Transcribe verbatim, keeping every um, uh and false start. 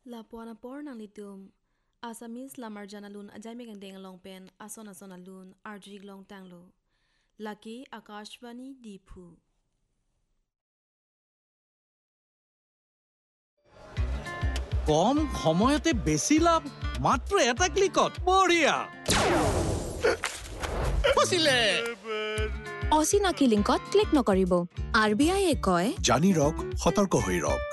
Lapuana por nang litum. Asamis lamar janalun ajay megang deng long pen ason ason alun arjig long tanglo. Laki Akashvani Dipu. কম সময়তে বেছি লাভ মাত্ৰ এটা ক্লিকত বঢ়িয়া ফচিলে অচিনাকি লিংকত ক্লিক নকৰিব আৰবিআইয়ে কয় জানি ৰক সতৰ্ক হৈ ৰক